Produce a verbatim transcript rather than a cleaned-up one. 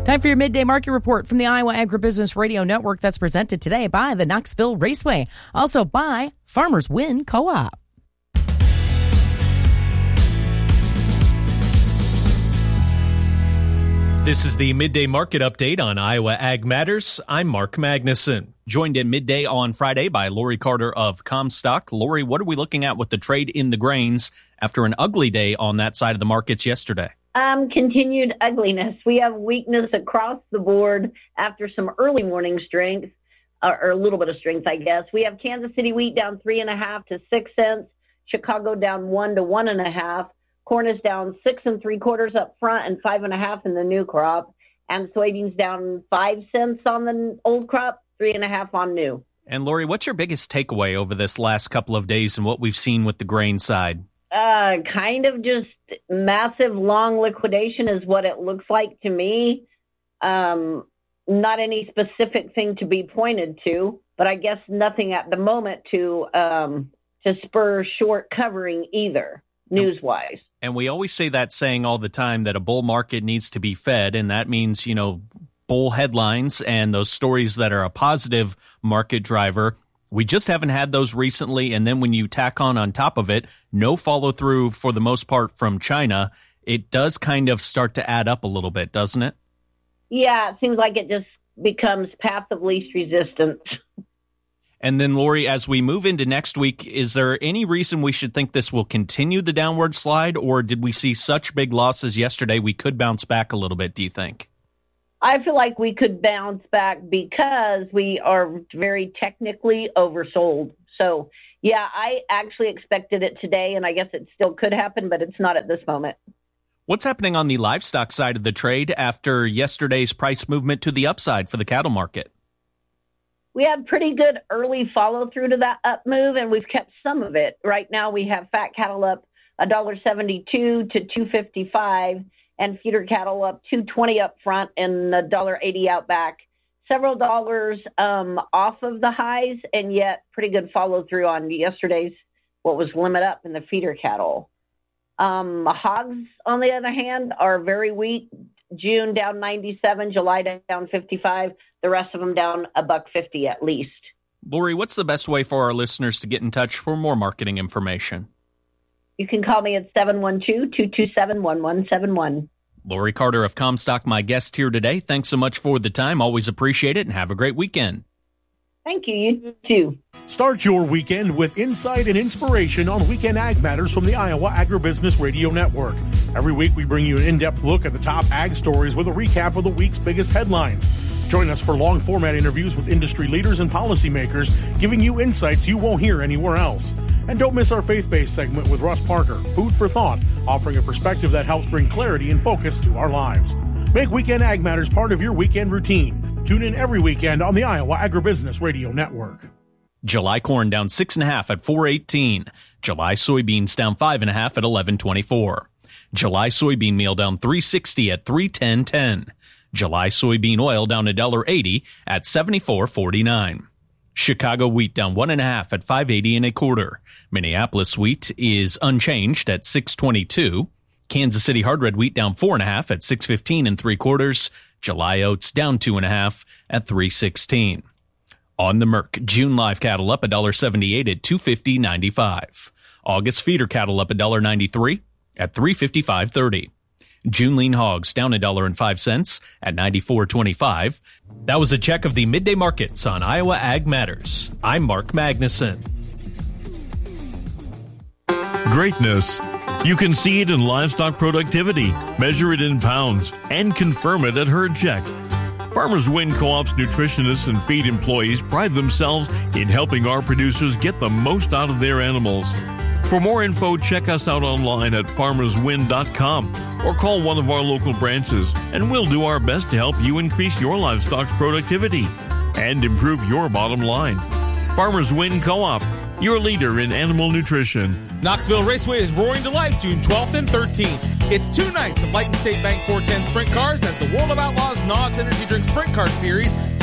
Time for your midday market report from the Iowa Agribusiness Radio Network that's presented today by the Knoxville Raceway, also by Farmers Win Co-op. This is the Midday Market Update on Iowa Ag Matters. I'm Mark Magnuson, joined at midday on Friday by Lori Carter of Comstock. Lori, what are we looking at with the trade in the grains after an ugly day on that side of the markets yesterday? Um, continued ugliness. We have weakness across the board after some early morning strength, or, or a little bit of strength, I guess. We have Kansas City wheat down three and a half to six cents, Chicago down one to one and a half. Corn is down six and three quarters up front and five and a half in the new crop. And soybeans down five cents on the old crop, three and a half on new. And Lori, what's your biggest takeaway over this last couple of days and what we've seen with the grain side? Uh, kind of just massive long liquidation is what it looks like to me. Um, not any specific thing to be pointed to, but I guess nothing at the moment to um, to spur short covering either, news-wise. And we always say that saying all the time that a bull market needs to be fed, and that means, you know, bull headlines and those stories that are a positive market driver. We just haven't had those recently, and then when you tack on on top of it, no follow-through for the most part from China, it does kind of start to add up a little bit, doesn't it? Yeah, it seems like it just becomes path of least resistance. And then, Lori, as we move into next week, is there any reason we should think this will continue the downward slide, or did we see such big losses yesterday we could bounce back a little bit, do you think? I feel like we could bounce back because we are very technically oversold. So, yeah, I actually expected it today, and I guess it still could happen, but it's not at this moment. What's happening on the livestock side of the trade after yesterday's price movement to the upside for the cattle market? We had pretty good early follow-through to that up move, and we've kept some of it. Right now we have fat cattle up one dollar seventy-two to two fifty-five, and feeder cattle up two twenty up front and one dollar eighty out back. Several dollars um, off of the highs, and yet pretty good follow-through on yesterday's what was limit up in the feeder cattle. Um, hogs, on the other hand, are very weak. June down ninety-seven, July down fifty-five, the rest of them down a buck fifty at least. Lori, what's the best way for our listeners to get in touch for more marketing information? You can call me at seven one two, two two seven, one one seven one. Lori Carter of Comstock, my guest here today. Thanks so much for the time. Always appreciate it, and have a great weekend. Thank you. You too. Start your weekend with insight and inspiration on Weekend Ag Matters from the Iowa Agribusiness Radio Network. Every week we bring you an in-depth look at the top ag stories with a recap of the week's biggest headlines. Join us for long-format interviews with industry leaders and policymakers, giving you insights you won't hear anywhere else. And don't miss our faith-based segment with Russ Parker, Food for Thought, offering a perspective that helps bring clarity and focus to our lives. Make Weekend Ag Matters part of your weekend routine. Tune in every weekend on the Iowa Agribusiness Radio Network. July corn down six and a half at four eighteen. July soybeans down five and a half at eleven twenty-four. July soybean meal down three sixty at three ten ten. July soybean oil down a dollar eighty at seventy-four forty-nine. Chicago wheat down one and a half at five eighty and a quarter. Minneapolis wheat is unchanged at six twenty-two. Kansas City hard red wheat down four and a half at six fifteen and three quarters. July oats down two and a half at three sixteen. On the Merc, June live cattle up a dollar seventy-eight at two fifty ninety-five. August feeder cattle up a dollar ninety-three at three fifty-five thirty. June lean hogs down a dollar and five cents at ninety-four twenty-five. That was a check of the midday markets on Iowa Ag Matters. I'm Mark Magnuson. Greatness. You can see it in livestock productivity, measure it in pounds, and confirm it at Herd Check. Farmers Win Co-op's nutritionists and feed employees pride themselves in helping our producers get the most out of their animals. For more info, check us out online at farmers win dot com or call one of our local branches, and we'll do our best to help you increase your livestock's productivity and improve your bottom line. Farmers Win Co-op, your leader in animal nutrition. Knoxville Raceway is roaring to life June twelfth and thirteenth. It's two nights of Light and State Bank four ten Sprint Cars as the World of Outlaws N O S Energy Drink Sprint Car Series